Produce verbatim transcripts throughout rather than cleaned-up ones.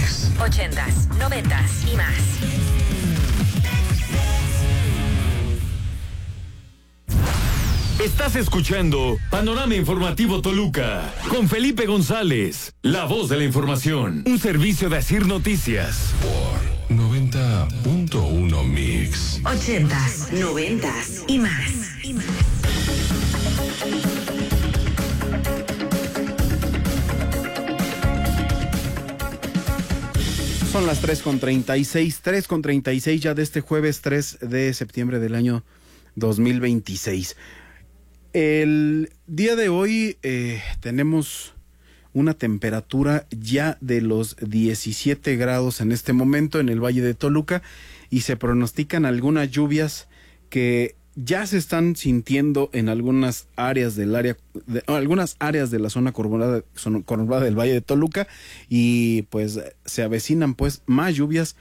Mix. Ochentas, noventas y más. Estás escuchando Panorama Informativo Toluca con Felipe González, la voz de la información, un servicio de Asir Noticias. Por noventa punto uno Mix. Ochentas, noventas y más. Y más. Son las tres con treinta y seis, tres con treinta y seis ya de este jueves tres de septiembre del año dos mil veintiséis. El día de hoy eh, tenemos una temperatura ya de los diecisiete grados en este momento en el Valle de Toluca y se pronostican algunas lluvias que ya se están sintiendo en algunas áreas del área, de, algunas áreas de la zona conurbada, zona conurbada del Valle de Toluca y pues se avecinan pues más lluvias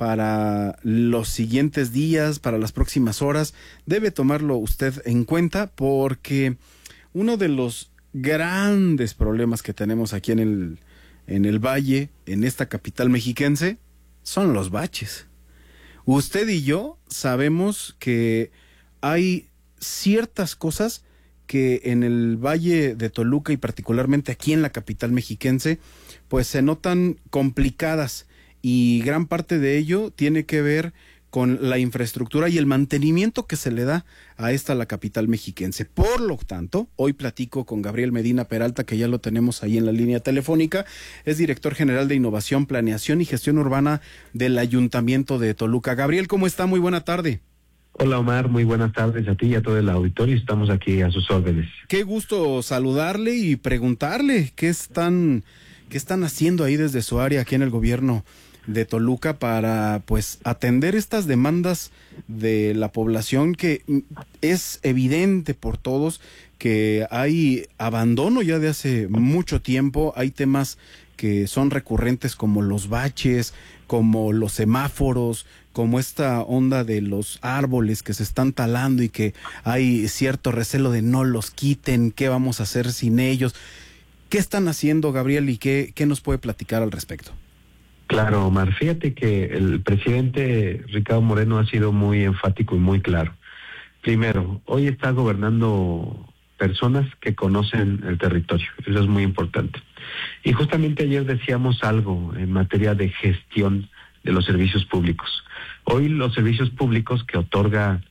para los siguientes días, para las próximas horas. Debe tomarlo usted en cuenta porque uno de los grandes problemas que tenemos aquí en el, en el Valle, en esta capital mexiquense, son los baches. Usted y yo sabemos que hay ciertas cosas que en el Valle de Toluca y particularmente aquí en la capital mexiquense, pues se notan complicadas. Y gran parte de ello tiene que ver con la infraestructura y el mantenimiento que se le da a esta, la capital mexiquense. Por lo tanto, hoy platico con Gabriel Medina Peralta, que ya lo tenemos ahí en la línea telefónica. Es director general de Innovación, Planeación y Gestión Urbana del Ayuntamiento de Toluca. Gabriel, ¿cómo está? Muy buena tarde. Hola Omar, muy buenas tardes a ti y a todo el auditorio. Estamos aquí a sus órdenes. Qué gusto saludarle y preguntarle qué están, qué están haciendo ahí desde su área aquí en el gobierno de Toluca para pues atender estas demandas de la población, que es evidente por todos que hay abandono ya de hace mucho tiempo. Hay temas que son recurrentes como los baches, como los semáforos, como esta onda de los árboles que se están talando y que hay cierto recelo de no los quiten, qué vamos a hacer sin ellos. ¿Qué están haciendo, Gabriel, y qué, qué nos puede platicar al respecto? Claro, Omar, fíjate que el presidente Ricardo Moreno ha sido muy enfático y muy claro. Primero, hoy está gobernando personas que conocen el territorio, eso es muy importante. Y justamente ayer decíamos algo en materia de gestión de los servicios públicos. Hoy los servicios públicos que otorga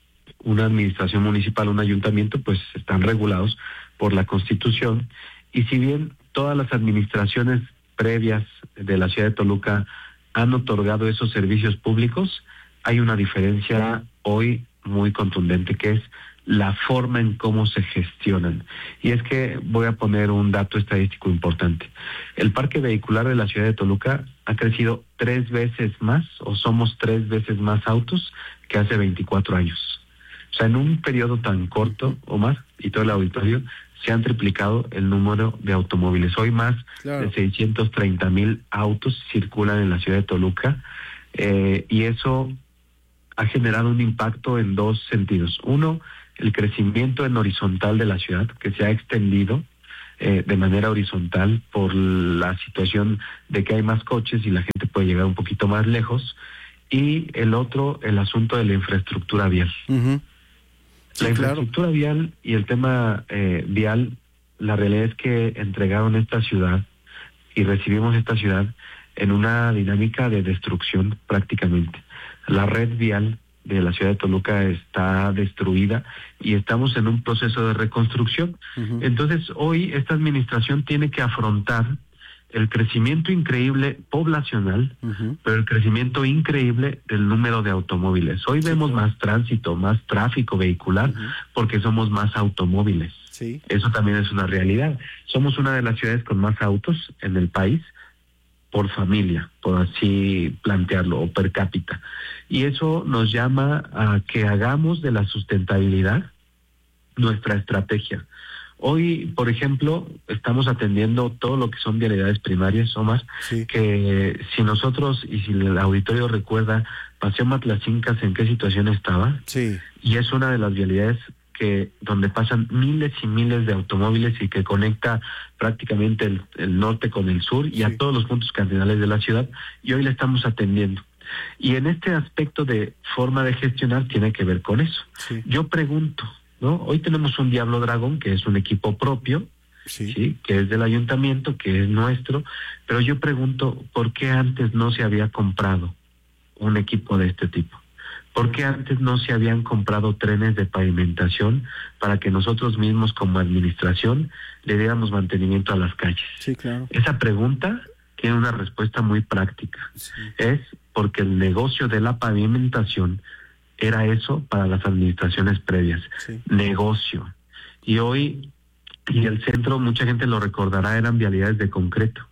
una administración municipal, un ayuntamiento, pues están regulados por la Constitución, y si bien todas las administraciones previas de la ciudad de Toluca han otorgado esos servicios públicos, hay una diferencia hoy muy contundente, que es la forma en cómo se gestionan. Y es que voy a poner un dato estadístico importante. El parque vehicular de la ciudad de Toluca ha crecido tres veces más, o somos tres veces más autos que hace veinticuatro años. O sea, en un periodo tan corto, Omar, y todo el auditorio, se han triplicado el número de automóviles. Hoy más claro. de seiscientos treinta mil autos circulan en la ciudad de Toluca, eh, y eso ha generado un impacto en dos sentidos. Uno, el crecimiento en horizontal de la ciudad, que se ha extendido eh, de manera horizontal por la situación de que hay más coches y la gente puede llegar un poquito más lejos. Y el otro, el asunto de la infraestructura vial. Uh-huh. Sí, la infraestructura claro. vial y el tema eh, vial, la realidad es que entregaron esta ciudad y recibimos esta ciudad en una dinámica de destrucción prácticamente. La red vial de la ciudad de Toluca está destruida y estamos en un proceso de reconstrucción. Uh-huh. Entonces hoy esta administración tiene que afrontar el crecimiento increíble poblacional, uh-huh. pero el crecimiento increíble del número de automóviles. Hoy sí, vemos claro. más tránsito, más tráfico vehicular, uh-huh. porque somos más automóviles. Sí. Eso también es una realidad. Somos una de las ciudades con más autos en el país por familia, por así plantearlo, o per cápita. Y eso nos llama a que hagamos de la sustentabilidad nuestra estrategia. Hoy, por ejemplo, estamos atendiendo todo lo que son vialidades primarias, Omar, sí. que si nosotros, y si el auditorio recuerda, Paseo Matlacincas en qué situación estaba, sí. y es una de las vialidades que donde pasan miles y miles de automóviles y que conecta prácticamente el, el norte con el sur y sí. a todos los puntos cardinales de la ciudad, y hoy la estamos atendiendo. Y en este aspecto de forma de gestionar tiene que ver con eso. Sí. Yo pregunto, ¿no? Hoy tenemos un Diablo Dragón, que es un equipo propio, sí. ¿sí? que es del ayuntamiento, que es nuestro, pero yo pregunto, ¿por qué antes no se había comprado un equipo de este tipo? ¿Por qué antes no se habían comprado trenes de pavimentación para que nosotros mismos como administración le diéramos mantenimiento a las calles? Sí, claro. Esa pregunta tiene una respuesta muy práctica. Sí. Es porque el negocio de la pavimentación era eso para las administraciones previas. Sí. Negocio. Y hoy, y el centro, mucha gente lo recordará, eran vialidades de concreto.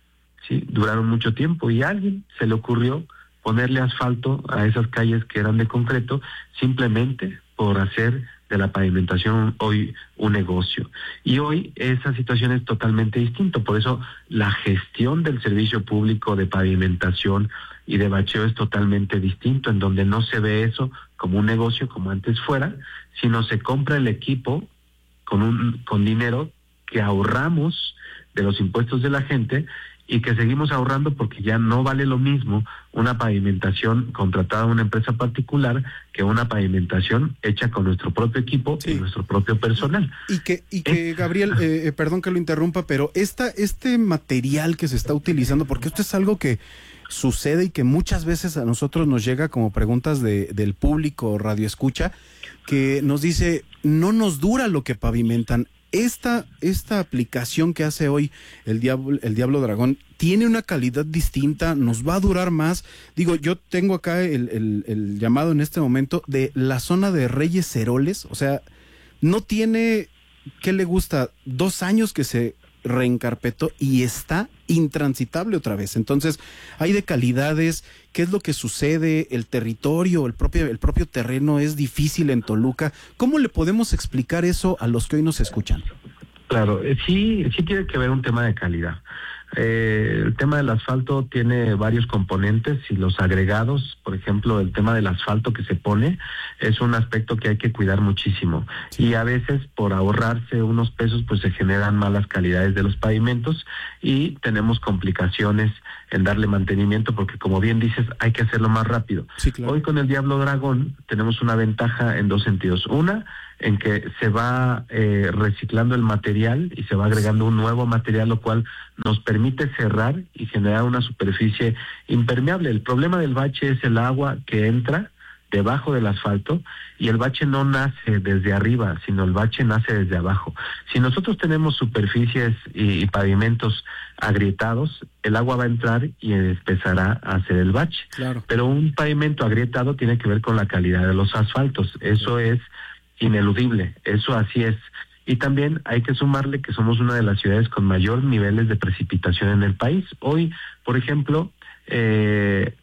Sí, duraron mucho tiempo y a alguien se le ocurrió ponerle asfalto a esas calles que eran de concreto simplemente por hacer de la pavimentación hoy un negocio. Y hoy esa situación es totalmente distinta. Por eso la gestión del servicio público de pavimentación y de bacheo es totalmente distinto, en donde no se ve eso como un negocio como antes fuera, sino se compra el equipo con un con dinero que ahorramos de los impuestos de la gente y que seguimos ahorrando porque ya no vale lo mismo una pavimentación contratada a una empresa particular que una pavimentación hecha con nuestro propio equipo sí. y nuestro propio personal. Y que, y que Gabriel, eh, perdón que lo interrumpa, pero esta, este material que se está utilizando, porque esto es algo que sucede y que muchas veces a nosotros nos llega como preguntas de, del público radio escucha, que nos dice, no nos dura lo que pavimentan. Esta, esta aplicación que hace hoy el Diablo, el Diablo Dragón tiene una calidad distinta, nos va a durar más. Digo, yo tengo acá el, el, el llamado en este momento de la zona de Reyes Heroles, o sea, no tiene, ¿qué le gusta? Dos años que se reencarpetó y está intransitable otra vez. Entonces, hay de calidades, qué es lo que sucede, el territorio, el propio, el propio terreno es difícil en Toluca. ¿Cómo le podemos explicar eso a los que hoy nos escuchan? Claro, sí, sí tiene que ver un tema de calidad. Eh, el tema del asfalto tiene varios componentes y los agregados, por ejemplo, el tema del asfalto que se pone es un aspecto que hay que cuidar muchísimo. Sí. Y a veces por ahorrarse unos pesos pues se generan malas calidades de los pavimentos y tenemos complicaciones en darle mantenimiento porque, como bien dices, hay que hacerlo más rápido. Sí, claro. Hoy con el Diablo Dragón tenemos una ventaja en dos sentidos. Una, en que se va eh, reciclando el material y se va agregando un nuevo material, lo cual nos permite cerrar y generar una superficie impermeable. El problema del bache es el agua que entra debajo del asfalto y el bache no nace desde arriba, sino el bache nace desde abajo. Si nosotros tenemos superficies y, y pavimentos agrietados, el agua va a entrar y empezará a hacer el bache. Claro. Pero un pavimento agrietado tiene que ver con la calidad de los asfaltos. Eso es ineludible, eso así es. Y también hay que sumarle que somos una de las ciudades con mayor niveles de precipitación en el país. Hoy, por ejemplo, eh,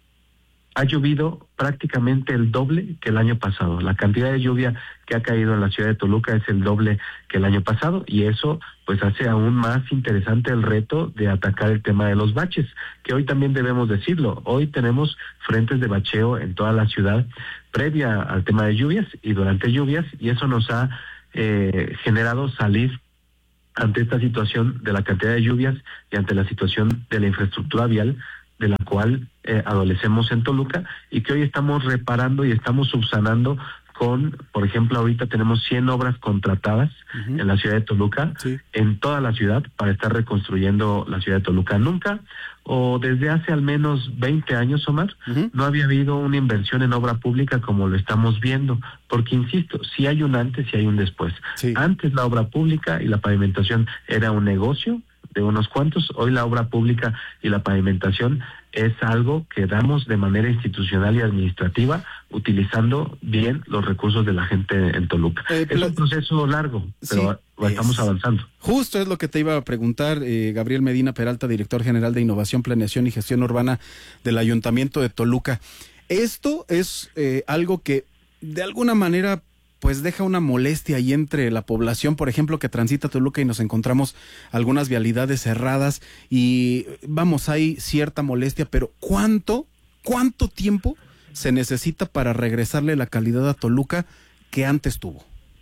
ha llovido prácticamente el doble que el año pasado. La cantidad de lluvia que ha caído en la ciudad de Toluca es el doble que el año pasado y eso pues hace aún más interesante el reto de atacar el tema de los baches, que hoy también debemos decirlo. Hoy tenemos frentes de bacheo en toda la ciudad previa al tema de lluvias y durante lluvias y eso nos ha eh, generado salir ante esta situación de la cantidad de lluvias y ante la situación de la infraestructura vial de la cual eh, adolecemos en Toluca y que hoy estamos reparando y estamos subsanando con, por ejemplo, ahorita tenemos cien obras contratadas uh-huh. en la ciudad de Toluca, sí. en toda la ciudad, para estar reconstruyendo la ciudad de Toluca. Nunca, o desde hace al menos veinte años, Omar, uh-huh. no había habido una inversión en obra pública como lo estamos viendo, porque insisto, si hay un antes y hay un después. Sí. Antes la obra pública y la pavimentación era un negocio de unos cuantos, hoy la obra pública y la pavimentación es algo que damos de manera institucional y administrativa, utilizando bien los recursos de la gente en Toluca. Eh, es un proceso largo, pero sí, estamos es, avanzando. Justo es lo que te iba a preguntar, eh, Gabriel Medina Peralta, director general de Innovación, Planeación y Gestión Urbana del Ayuntamiento de Toluca. Esto es eh, algo que de alguna manera pues deja una molestia ahí entre la población, por ejemplo, que transita Toluca y nos encontramos algunas vialidades cerradas y vamos, hay cierta molestia, pero ¿cuánto, cuánto tiempo se necesita para regresarle la calidad a Toluca que antes tuvo?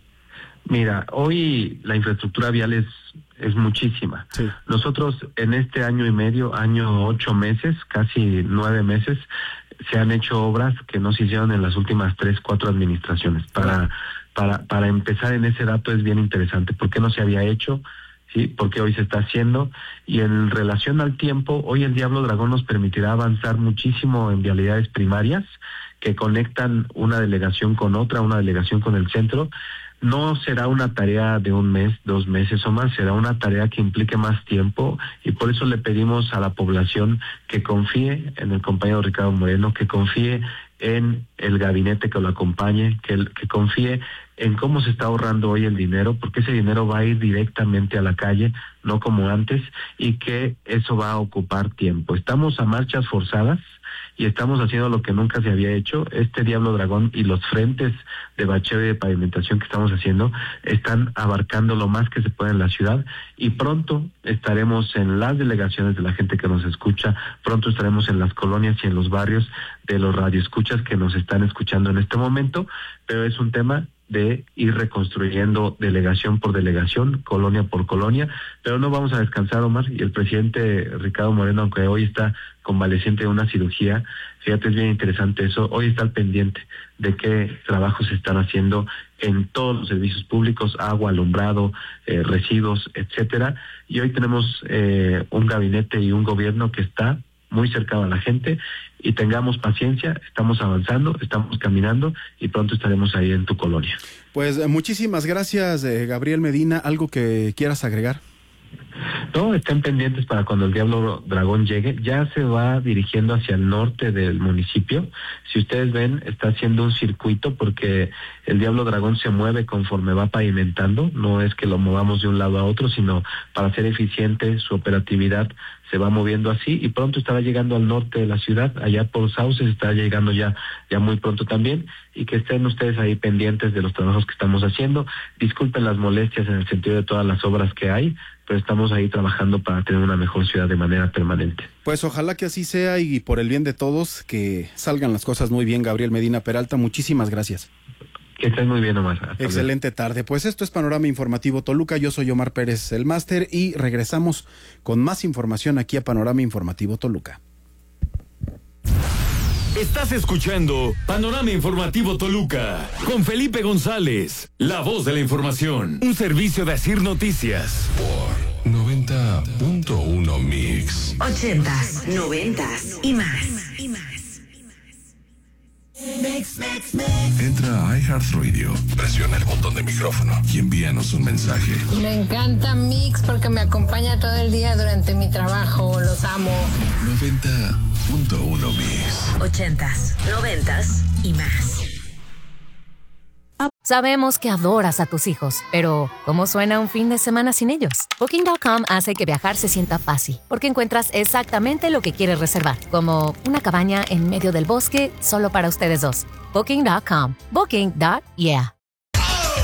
Mira, hoy la infraestructura vial es, es muchísima. Sí. Nosotros en este año y medio, año ocho meses, casi nueve meses, se han hecho obras que no se hicieron en las últimas tres, cuatro administraciones. Para, para, para empezar en ese dato es bien interesante. ¿Por qué no se había hecho? ¿Sí? Porque hoy se está haciendo. Y en relación al tiempo, hoy el Diablo Dragón nos permitirá avanzar muchísimo en vialidades primarias que conectan una delegación con otra, una delegación con el centro. No será una tarea de un mes, dos meses o más, será una tarea que implique más tiempo, y por eso le pedimos a la población que confíe en el compañero Ricardo Moreno, que confíe en el gabinete que lo acompañe, que, que confíe en cómo se está ahorrando hoy el dinero, porque ese dinero va a ir directamente a la calle, no como antes, y que eso va a ocupar tiempo. Estamos a marchas forzadas y estamos haciendo lo que nunca se había hecho. Este Diablo Dragón y los frentes de bacheo y de pavimentación que estamos haciendo están abarcando lo más que se puede en la ciudad, y pronto estaremos en las delegaciones de la gente que nos escucha, pronto estaremos en las colonias y en los barrios de los radioescuchas que nos están escuchando en este momento, pero es un tema de ir reconstruyendo delegación por delegación, colonia por colonia, pero no vamos a descansar, Omar, y el presidente Ricardo Moreno, aunque hoy está convaleciente de una cirugía, fíjate, es bien interesante eso, hoy está al pendiente de qué trabajos se están haciendo en todos los servicios públicos, agua, alumbrado, eh, residuos, etcétera, y hoy tenemos eh, un gabinete y un gobierno que está muy cercano a la gente, y tengamos paciencia, estamos avanzando, estamos caminando, y pronto estaremos ahí en tu colonia. Pues eh, muchísimas gracias, eh, Gabriel Medina. ¿Algo que quieras agregar? No, estén pendientes para cuando el Diablo Dragón llegue. Ya se va dirigiendo hacia el norte del municipio. Si ustedes ven, está haciendo un circuito porque el Diablo Dragón se mueve conforme va pavimentando. No es que lo movamos de un lado a otro, sino para ser eficiente su operatividad se va moviendo así, y pronto estará llegando al norte de la ciudad, allá por Sauces, estará llegando ya, ya muy pronto también, y que estén ustedes ahí pendientes de los trabajos que estamos haciendo. Disculpen las molestias en el sentido de todas las obras que hay, pero estamos ahí trabajando para tener una mejor ciudad de manera permanente. Pues ojalá que así sea, y por el bien de todos, que salgan las cosas muy bien. Gabriel Medina Peralta, muchísimas gracias. Que estés muy bien, Omar. Hasta Excelente luego. Tarde. Pues esto es Panorama Informativo Toluca. Yo soy Omar Pérez, el máster, y regresamos con más información aquí a Panorama Informativo Toluca. Estás escuchando Panorama Informativo Toluca con Felipe González, la voz de la información, un servicio de Asir Noticias. Por noventa punto uno Mix. Ochentas, noventas y más. Y más. Mix, mix, mix. Entra a iHeartRadio, presiona el botón de micrófono y envíanos un mensaje. Me encanta Mix porque me acompaña todo el día durante mi trabajo. Los amo. noventa punto uno Mix. Ochentas, noventas y más. Sabemos que adoras a tus hijos, pero ¿cómo suena un fin de semana sin ellos? Booking punto com hace que viajar se sienta fácil, porque encuentras exactamente lo que quieres reservar, como una cabaña en medio del bosque solo para ustedes dos. Booking punto com. Booking. Yeah.